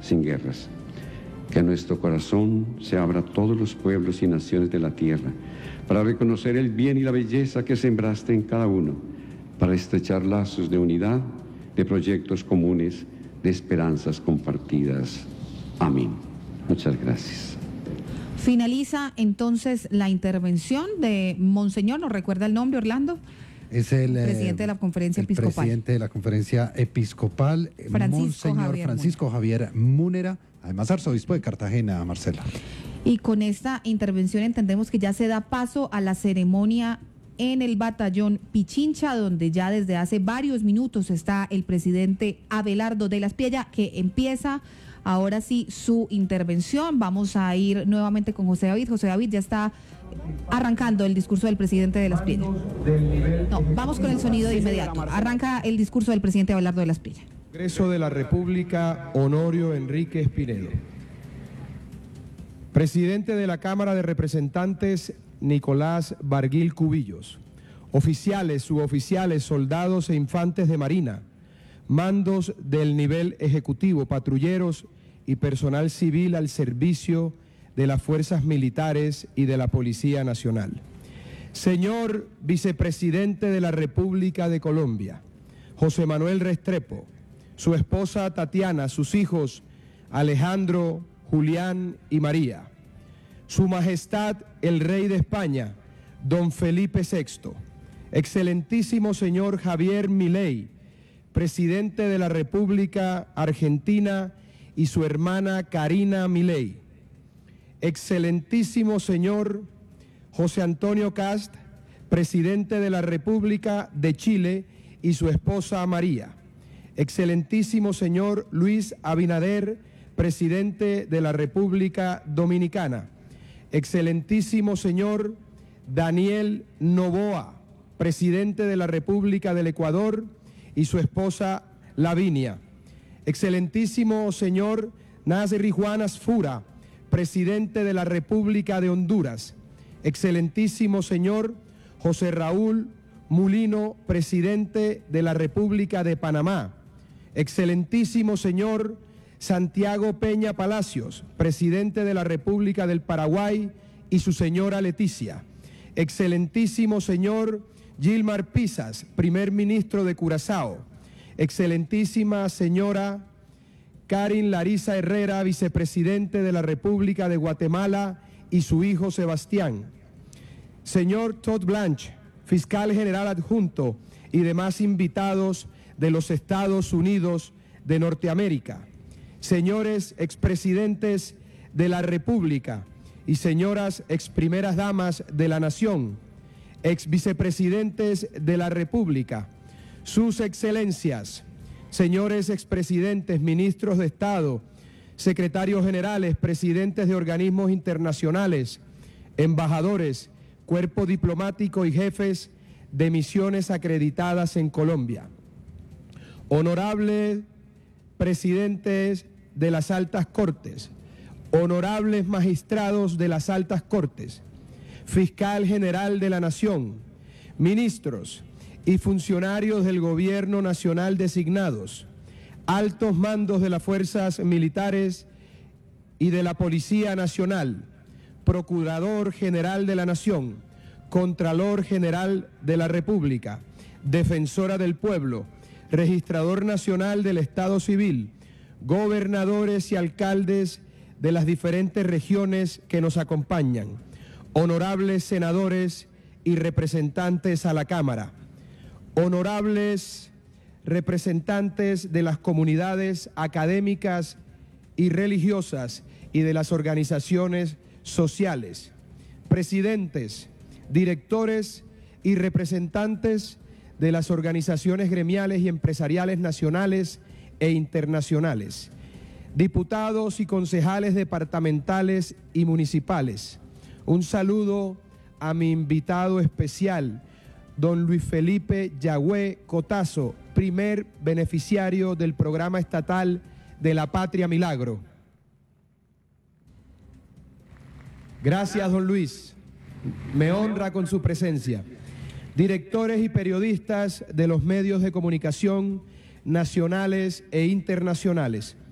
sin guerras. Que nuestro corazón se abra a todos los pueblos y naciones de la tierra, para reconocer el bien y la belleza que sembraste en cada uno, para estrechar lazos de unidad, de proyectos comunes, de esperanzas compartidas. Amén. Muchas gracias. Finaliza entonces la intervención de Monseñor, ¿nos recuerda el nombre, Orlando? Es el presidente de la Conferencia Episcopal. Presidente de la Conferencia Episcopal, Monseñor Francisco Javier Múnera, además arzobispo de Cartagena, Marcela. Y con esta intervención entendemos que ya se da paso a la ceremonia en el batallón Pichincha, donde ya desde hace varios minutos está el presidente Abelardo de la Espriella, que empieza ahora sí su intervención. Vamos a ir nuevamente con José David. José David, ya está arrancando el discurso del presidente de la Espriella. No, vamos con el sonido de inmediato. Arranca el discurso del presidente Abelardo de la Espriella. Congreso de la República, Honorio Enríquez Pinedo. Presidente de la Cámara de Representantes, Nicolás Barguil Cubillos. Oficiales, suboficiales, soldados e infantes de Marina, mandos del nivel ejecutivo, patrulleros y personal civil al servicio de las fuerzas militares y de la Policía Nacional. Señor Vicepresidente de la República de Colombia, José Manuel Restrepo, su esposa Tatiana, sus hijos Alejandro, Julián y María, Su Majestad el Rey de España, don Felipe VI, excelentísimo señor Javier Milei, presidente de la República Argentina y su hermana Karina Milei, excelentísimo señor José Antonio Kast, presidente de la República de Chile y su esposa María, excelentísimo señor Luis Abinader, presidente de la República Dominicana, excelentísimo señor Daniel Noboa, presidente de la República del Ecuador y su esposa Lavinia, excelentísimo señor Nasri Juan Asfura, presidente de la República de Honduras, excelentísimo señor José Raúl Mulino, presidente de la República de Panamá, excelentísimo señor Santiago Peña Palacios, presidente de la República del Paraguay y su señora Leticia, excelentísimo señor Gilmar Pisas, primer ministro de Curazao, excelentísima señora Karin Larisa Herrera, vicepresidente de la República de Guatemala y su hijo Sebastián, señor Todd Blanche, fiscal general adjunto y demás invitados de los Estados Unidos de Norteamérica, señores expresidentes de la República y señoras exprimeras damas de la Nación, exvicepresidentes de la República, sus excelencias, señores expresidentes, ministros de Estado, secretarios generales, presidentes de organismos internacionales, embajadores, cuerpo diplomático y jefes de misiones acreditadas en Colombia, honorables presidentes de las altas cortes, honorables magistrados de las altas cortes, fiscal general de la Nación, ministros y funcionarios del Gobierno Nacional designados, altos mandos de las fuerzas militares y de la Policía Nacional, Procurador General de la Nación, Contralor General de la República, Defensora del Pueblo, Registrador Nacional del Estado Civil, gobernadores y alcaldes de las diferentes regiones que nos acompañan, honorables senadores y representantes a la Cámara, honorables representantes de las comunidades académicas y religiosas y de las organizaciones sociales, presidentes, directores y representantes de las organizaciones gremiales y empresariales nacionales e internacionales, diputados y concejales departamentales y municipales. Un saludo a mi invitado especial, don Luis Felipe Yagüe Cotazo, primer beneficiario del programa estatal de la Patria Milagro. Gracias, don Luis. Me honra con su presencia. Directores y periodistas de los medios de comunicación nacionales e internacionales,